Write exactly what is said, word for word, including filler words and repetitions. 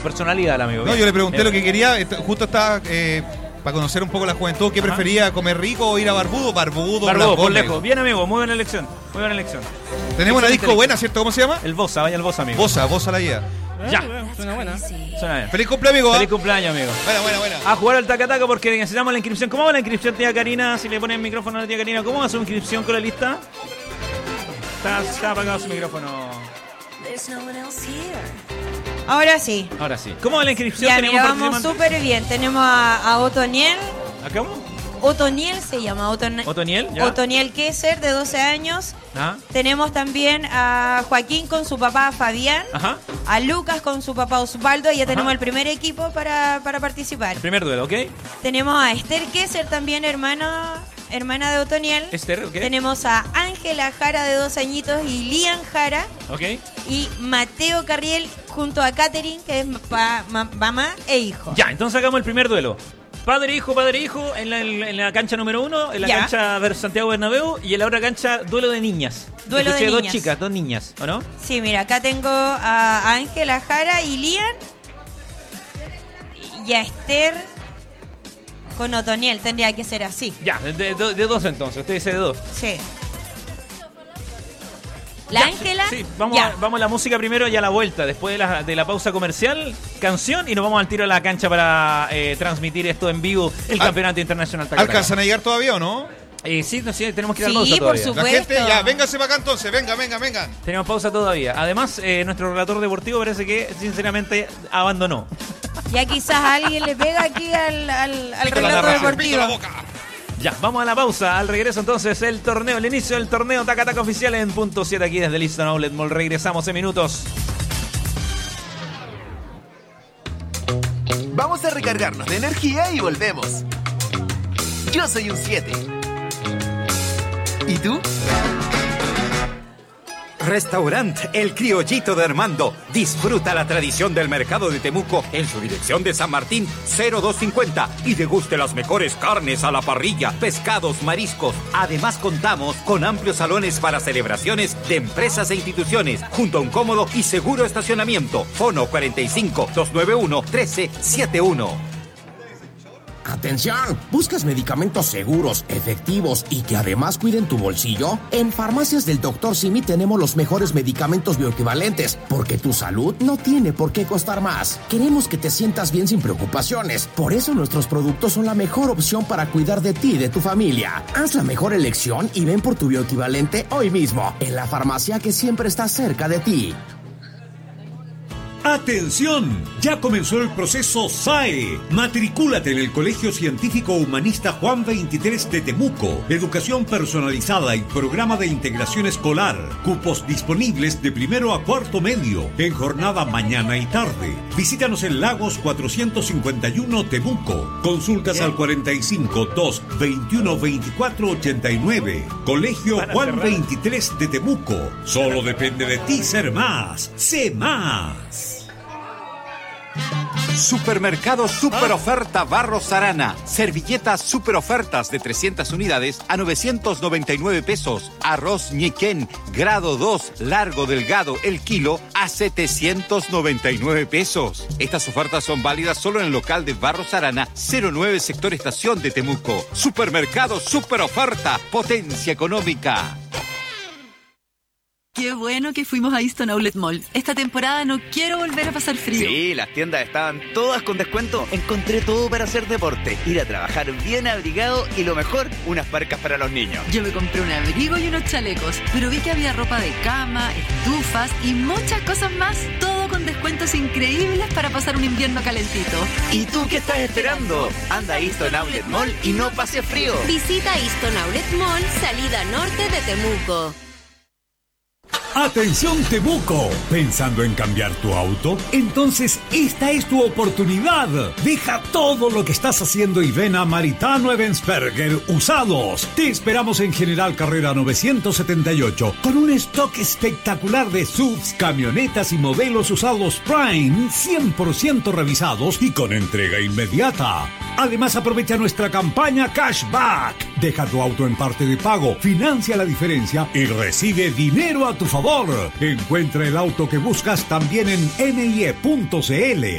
personalidad, el amigo. No, yo le pregunté eh, lo que quería, justo estaba eh, para conocer un poco la juventud, ¿qué Ajá. prefería, comer rico o ir a Barbudo? Barbudo, Barbudo, por lejos. Bien, amigo, muy buena elección, muy buena elección. Tenemos una disco buena, ¿cierto? ¿Cómo se llama? El Bosa, vaya el Bosa, amigo. Bosa, Bosa la guía. Ya. Suena buena. Suena bien. Feliz cumpleaños, amigo. Feliz cumpleaños, amigo. Buena, buena, buena. A jugar al taca-taca porque necesitamos la inscripción. ¿Cómo va la inscripción, tía Karina? Si le ponen el micrófono a la tía Karina, ¿cómo va su inscripción con la lista? Está, está apagado su micrófono. Ahora sí. Ahora sí. ¿Cómo va la inscripción? Ya, mira, vamos súper bien. Tenemos a, a Otoniel. ¿A cómo? Otoniel se llama. Oton ¿Otoniel? Ya. Otoniel Kesser, de doce años. ¿Ah? Tenemos también a Joaquín con su papá Fabián. Ajá. A Lucas con su papá Osvaldo. Y ya Ajá. tenemos el primer equipo para, para participar. El primer duelo, ¿ok? Tenemos a Esther Kesser también, hermana, hermana de Otoniel. Esther, ¿ok? Tenemos a Ángela Jara, de dos añitos, y Lian Jara. Ok. Y Mateo Carriel junto a Catherine, que es pa, ma, mamá e hijo. Ya, entonces hagamos el primer duelo. Padre, hijo, padre, hijo, en la, en la cancha número uno, en la ya. cancha ver Santiago Bernabéu, y en la otra cancha, duelo de niñas. Duelo Escuché de dos niñas. chicas, dos niñas, ¿o no? Sí, mira, acá tengo a Ángela Jara y Lian. Y a Esther con Otoniel, tendría que ser así. Ya, de, de, de dos entonces, usted dice de dos. Sí. La Ángela. Sí, vamos, a, vamos a la música primero y a la vuelta. Después de la, de la pausa comercial, canción, y nos vamos al tiro a la cancha para eh, transmitir esto en vivo, el Al, Campeonato Internacional Taca-Taca. ¿Alcanzan a llegar todavía o no? Eh, sí, no, sí, tenemos que ir sí, a pausa todavía. por supuesto. La gente, ya, véngase para acá entonces, venga, venga, venga. Tenemos pausa todavía. Además, eh, nuestro relator deportivo parece que, sinceramente, abandonó. Ya quizás alguien le pega aquí al, al, al relator deportivo. Ya, vamos a la pausa. Al regreso entonces el torneo, el inicio del torneo Taca-Taca oficial en punto siete aquí desde Liston Outlet Mall. Regresamos en minutos. Vamos a recargarnos de energía y volvemos. Yo soy un siete. ¿Y tú? Restaurant El Criollito de Armando. Disfruta la tradición del mercado de Temuco en su dirección de San Martín cero dos cincuenta y deguste las mejores carnes a la parrilla, pescados, mariscos. Además contamos con amplios salones para celebraciones de empresas e instituciones, junto a un cómodo y seguro estacionamiento. Fono cuarenta y cinco, doscientos noventa y uno, trece setenta y uno. ¡Atención! ¿Buscas medicamentos seguros, efectivos y que además cuiden tu bolsillo? En Farmacias del doctor Simi tenemos los mejores medicamentos bioequivalentes, porque tu salud no tiene por qué costar más. Queremos que te sientas bien sin preocupaciones. Por eso nuestros productos son la mejor opción para cuidar de ti y de tu familia. Haz la mejor elección y ven por tu bioequivalente hoy mismo, en la farmacia que siempre está cerca de ti. ¡Atención! Ya comenzó el proceso S A E. Matricúlate en el Colegio Científico Humanista Juan veintitrés de Temuco. Educación personalizada y programa de integración escolar. Cupos disponibles de primero a cuarto medio, en jornada mañana y tarde. Visítanos en Lagos cuatrocientos cincuenta y uno Temuco. Consultas al cuarenta y cinco, dos, veintiuno, veinticuatro, ochenta y nueve. Colegio Juan veintitrés de Temuco. Solo depende de ti ser más. Sé más. Supermercado Super Oferta Barros Arana. Servilletas super ofertas de trescientas unidades a novecientos noventa y nueve pesos. Arroz ñequén grado dos, largo delgado, el kilo a setecientos noventa y nueve pesos. Estas ofertas son válidas solo en el local de Barros Arana, cero nueve sector Estación de Temuco. Supermercado Super Oferta, potencia económica. Qué bueno que fuimos a Easton Outlet Mall. Esta temporada no quiero volver a pasar frío. Sí, las tiendas estaban todas con descuento. Encontré todo para hacer deporte, ir a trabajar bien abrigado y lo mejor, unas parcas para los niños. Yo me compré un abrigo y unos chalecos, pero vi que había ropa de cama, estufas y muchas cosas más. Todo con descuentos increíbles para pasar un invierno calentito. ¿Y tú qué estás esperando? Anda a Easton Outlet Mall y no pases frío. Visita Easton Outlet Mall, salida norte de Temuco. ¡Atención Temuco! ¿Pensando en cambiar tu auto? Entonces esta es tu oportunidad. Deja todo lo que estás haciendo y ven a Maritano Ebensperger Usados. Te esperamos en General Carrera novecientos setenta y ocho con un stock espectacular de S U Vs, camionetas y modelos usados Prime cien por ciento revisados y con entrega inmediata. Además aprovecha nuestra campaña Cashback. Deja tu auto en parte de pago, financia la diferencia y recibe dinero a tu favor. Encuentra el auto que buscas también en M I E punto C L.